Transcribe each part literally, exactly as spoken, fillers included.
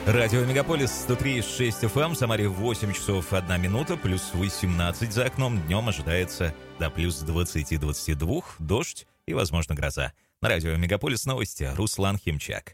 Радио Мегаполис сто три и шесть эф эм, в Самаре восемь часов одна минута, плюс восемнадцать за окном. Днем ожидается до плюс двадцати двадцати двух, дождь и, возможно, гроза. На радио Мегаполис новости. Руслан Химчак.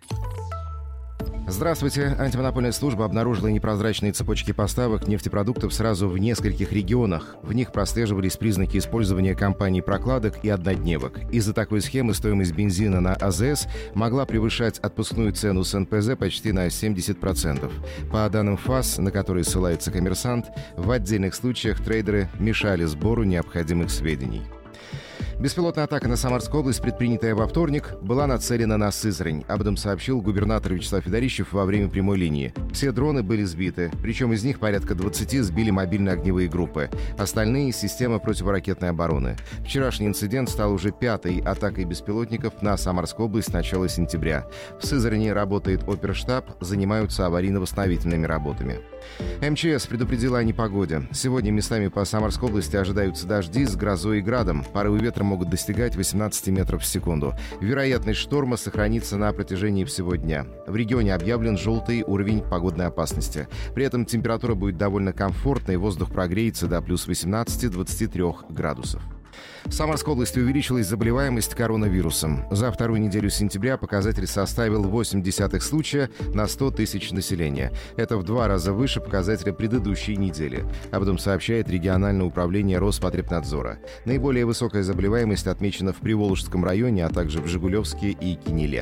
Здравствуйте. Антимонопольная служба обнаружила непрозрачные цепочки поставок нефтепродуктов сразу в нескольких регионах. В них прослеживались признаки использования компаний прокладок и однодневок. Из-за такой схемы стоимость бензина на а зэ эс могла превышать отпускную цену с эн пэ зэ почти на семьдесят процентов. По данным ФАС, на которые ссылается «Коммерсант», в отдельных случаях трейдеры мешали сбору необходимых сведений. Беспилотная атака на Самарскую область, предпринятая во вторник, была нацелена на Сызрань. Об этом сообщил губернатор Вячеслав Федорищев во время прямой линии. Все дроны были сбиты, причем из них порядка двадцати сбили мобильные огневые группы. Остальные — система противоракетной обороны. Вчерашний инцидент стал уже пятой атакой беспилотников на Самарскую область с начала сентября. В Сызрани работает оперштаб, занимаются аварийно-восстановительными работами. эм че эс предупредила о непогоде. Сегодня местами по Самарской области ожидаются дожди с грозой и градом. Порывы ветра могут достигать восемнадцати метров в секунду. Вероятность шторма сохранится на протяжении всего дня. В регионе объявлен желтый уровень погодной опасности. При этом температура будет довольно комфортной, воздух прогреется до плюс восемнадцати двадцати трёх градусов. В Самарской области увеличилась заболеваемость коронавирусом. За вторую неделю сентября показатель составил восемь десятых случая на сто тысяч населения. Это в два раза выше показателя предыдущей недели. Об этом сообщает региональное управление Роспотребнадзора. Наиболее высокая заболеваемость отмечена в Приволжском районе, а также в Жигулевске и Кинеле.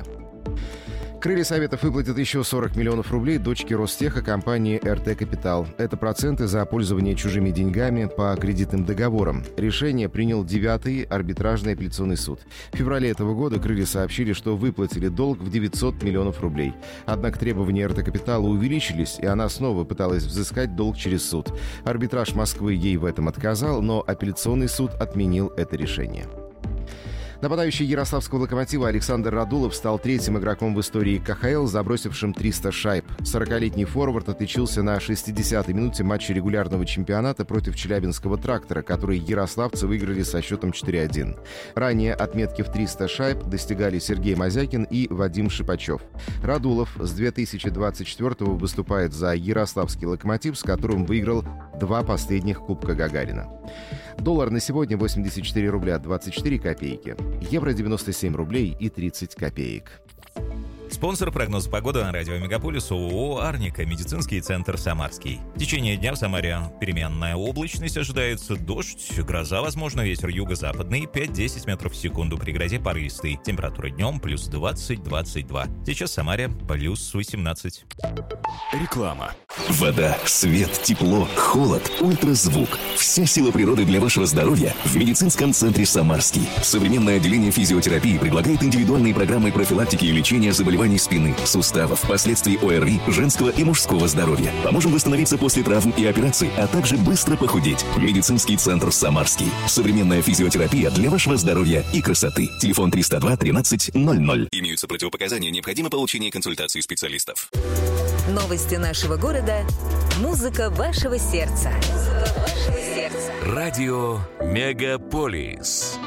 Крылья Советов выплатят еще сорок миллионов рублей дочке Ростеха компании эр тэ Капитал. Это проценты за пользование чужими деньгами по кредитным договорам. Решение принял девятый арбитражный апелляционный суд. В феврале этого года Крылья сообщили, что выплатили долг в девятьсот миллионов рублей. Однако требования эр тэ Капитала увеличились, и она снова пыталась взыскать долг через суд. Арбитраж Москвы ей в этом отказал, но апелляционный суд отменил это решение. Нападающий ярославского «Локомотива» Александр Радулов стал третьим игроком в истории ка ха эл, забросившим триста шайб. сорокалетний форвард отличился на шестидесятой минуте матча регулярного чемпионата против Челябинского «Трактора», который ярославцы выиграли со счетом четыре один. Ранее отметки в триста шайб достигали Сергей Мазякин и Вадим Шипачев. Радулов с две тысячи двадцать четвёртого выступает за ярославский «Локомотив», с которым выиграл два последних Кубка Гагарина. Доллар на сегодня восемьдесят четыре рубля двадцать четыре копейки. Евро девяносто семь рублей и тридцать копеек. Спонсор прогноза погоды на радио Мегаполис ООО «Арника», медицинский центр «Самарский». В течение дня в Самаре переменная облачность, ожидается дождь, гроза, возможно, ветер юго-западный пять-десять метров в секунду, при грозе порывистый. Температура днем плюс двадцать двадцать два. Сейчас в Самаре плюс восемнадцать. Реклама. Вода, свет, тепло, холод, ультразвук. Вся сила природы для вашего здоровья в медицинском центре «Самарский». Современное отделение физиотерапии предлагает индивидуальные программы профилактики и лечения заболеваний спины, суставов, последствий о эр ви, женского и мужского здоровья. Поможем восстановиться после травм и операций, а также быстро похудеть. Медицинский центр «Самарский». Современная физиотерапия для вашего здоровья и красоты. Телефон триста два тринадцать ноль ноль. Имеются противопоказания, необходимо получение консультации специалистов. Новости нашего города. Музыка вашего сердца. Музыка вашего сердца. Радио Мегаполис.